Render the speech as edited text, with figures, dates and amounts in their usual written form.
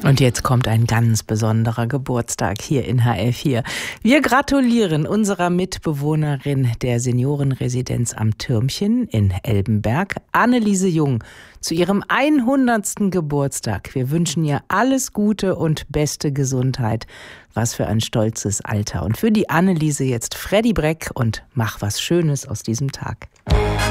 Und jetzt kommt ein ganz besonderer Geburtstag hier in HR4. Wir gratulieren unserer Mitbewohnerin der Seniorenresidenz am Türmchen in Elbenberg, Anneliese Jung, zu ihrem 100. Geburtstag. Wir wünschen ihr alles Gute und beste Gesundheit. Was für ein stolzes Alter. Und für die Anneliese jetzt Freddy Breck und Mach was Schönes aus diesem Tag.